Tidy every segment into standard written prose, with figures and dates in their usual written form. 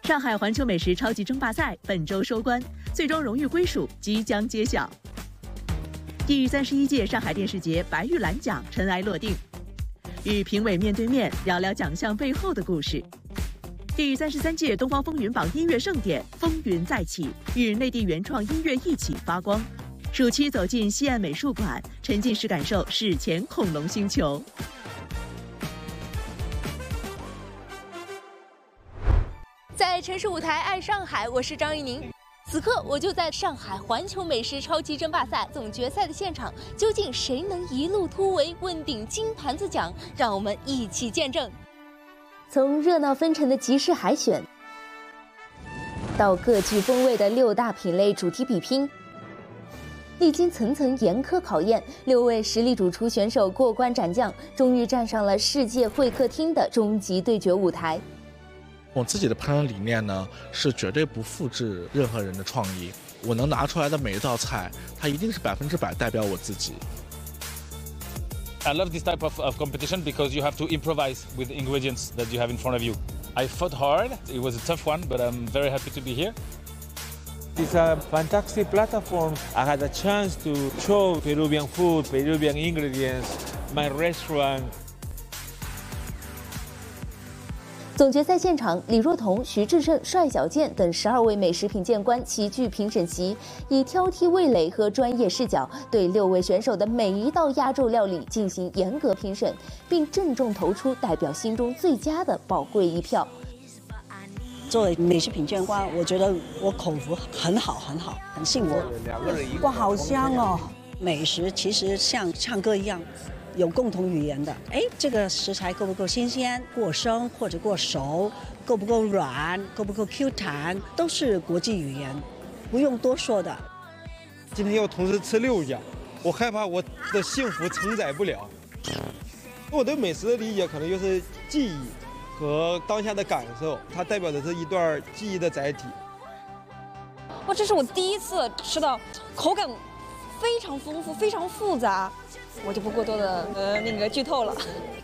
上海环球美食超级争霸赛本周收官，最终荣誉归属即将揭晓。第31届上海电视节白玉兰奖尘埃落定，与评委面对面聊聊奖项背后的故事。第33届东方风云榜音乐盛典风云再起，与内地原创音乐一起发光。暑期走进西岸美术馆，沉浸式感受史前恐龙星球。 在城市舞台爱上海，我是张玉宁。此刻我就在上海环球美食超级争霸赛总决赛的现场，究竟谁能一路突围问鼎金盘子奖？让我们一起见证。从热闹纷呈的集市海选，到各具风味的6大品类主题比拼，历经层层严苛考验，6位实力主厨选手过关斩将，终于站上了世界会客厅的终极对决舞台。 我自己的烹饪理念呢，是绝对不复制任何人的创意。我能拿出来的每一道菜，它一定是100%代表我自己。 I love this type of competition because you have to improvise with the ingredients that you have in front of you. I fought hard. It was a tough one, but I'm very happy to be here. It's a fantastic platform. I had a chance to show Peruvian food, Peruvian ingredients, my restaurant. 总决赛现场，李若彤、徐志胜、帅小健等12位美食品鉴官齐聚评审席，以挑剔味蕾和专业视角，对6位选手的每一道压轴料理进行严格评审，并郑重投出代表心中最佳的宝贵一票。 作为美食品鉴官，我觉得我口福很好，很幸福。 哇，好香哦！ 美食其实像唱歌一样。有共同语言的，这个食材够不够新鲜、过生或者过熟，够不够软、够不够 Q 弹，都是国际语言，不用多说的。 今天要同时吃6家，我害怕我的幸福承载不了。我对美食的理解可能就是记忆和当下的感受，它代表的是一段记忆的载体。 哇，这是我第一次吃到，口感非常丰富，非常复杂。我就不过多的剧透了。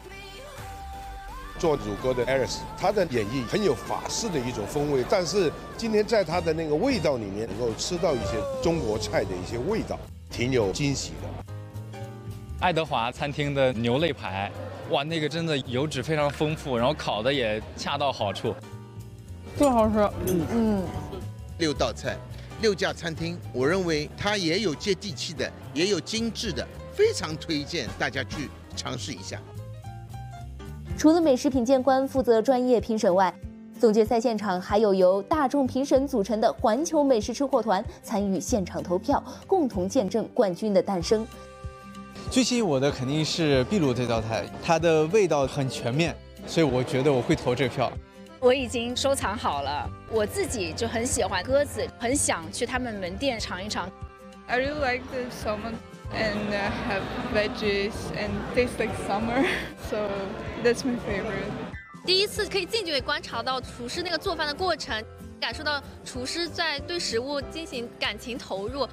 做乳鸽的 Aris， 他的演绎很有法式的一种风味，但是今天在他的那个味道里面，能够吃到一些中国菜的一些味道，挺有惊喜的。 爱德华餐厅的牛肋排，哇，那个真的油脂非常丰富，然后烤的也恰到好处， 最好吃。 6道菜，6家餐厅，我认为它也有接地气的，也有精致的。非常推荐大家去尝试一下。 除了美食品鉴官负责专业评审外，总决赛现场还有由大众评审组成的环球美食吃货团参与现场投票，共同见证冠军的诞生。 最吸引我的肯定是秘鲁这道菜，它的味道很全面，所以我觉得我会投这票。 我已经收藏好了，我自己就很喜欢鸽子，很想去他们门店尝一尝。 I really like the salmon.And have veggies and taste like summer, so that's my favorite. 第一次可以近距离观察到厨师那个做饭的过程，感受到厨师在对食物进行感情投入。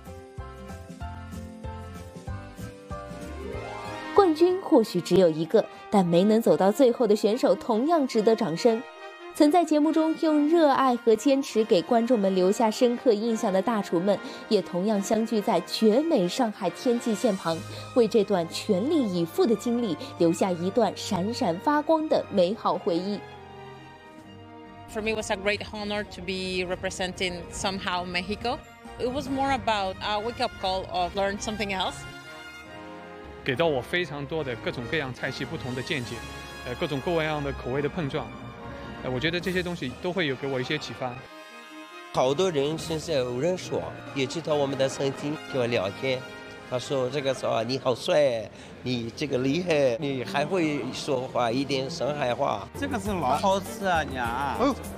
冠军或许只有一个，但没能走到最后的选手同样值得掌声。曾在节目中用热爱和坚持给观众们留下深刻印象的大厨们，也同样相聚在绝美上海天际线旁，为这段全力以赴的经历留下一段闪闪发光的美好回忆。 For me, it was a great honor to be representing somehow Mexico. It was more about a wake-up call of learn something else. 给到我非常多的各种各样菜系不同的见解，各种各样的口味的碰撞。我觉得这些东西都会有给我一些启发。 好多人现在有人说，也知道我们的餐厅跟我聊天，他说这个说你好帅，你这个厉害，你还会说话一点上海话。 这个是老好吃啊，娘。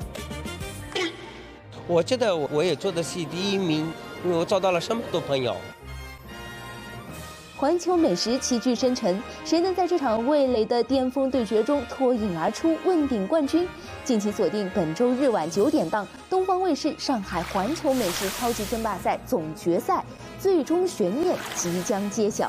我觉得我也做的是第1名，因为我找到了这么多朋友。 环球美食齐聚深城，谁能在这场味蕾的巅峰对决中脱颖而出，问鼎冠军？敬请锁定本周日晚9点档，东方卫视上海环球美食超级争霸赛总决赛，最终悬念即将揭晓。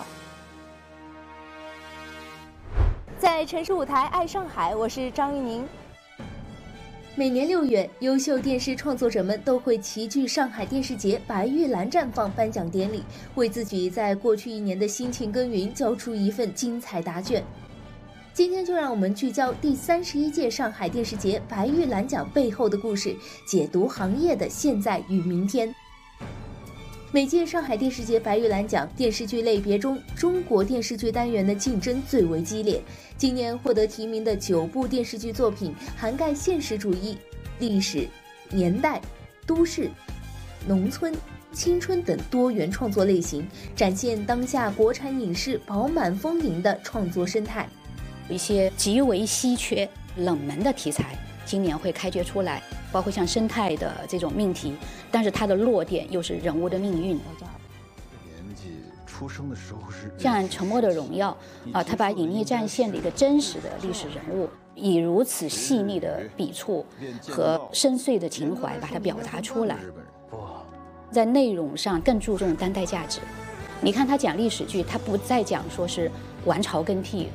在城市舞台爱上海，我是张玉宁。 每年6月，优秀电视创作者们都会齐聚上海电视节白玉兰绽放颁奖典礼，为自己在过去1年的辛勤耕耘交出一份精彩答卷。今天就让我们聚焦第31届上海电视节白玉兰奖背后的故事，解读行业的现在与明天。每届上海电视节白玉兰奖电视剧类别中，中国电视剧单元的竞争最为激烈。今年获得提名的9部电视剧作品，涵盖现实主义、历史、年代、都市、农村、青春等多元创作类型，展现当下国产影视饱满丰盈的创作生态。 一些极为稀缺、冷门的题材，今年会开掘出来，包括像生态的这种命题，但是它的落点又是人物的命运。 年纪出生的时候是像《沉默的荣耀》它把隐匿战线的一个真实的历史人物，以如此细腻的笔触和深邃的情怀把它表达出来，在内容上更注重当代价值。你看他讲历史剧，他不再讲说是完朝更替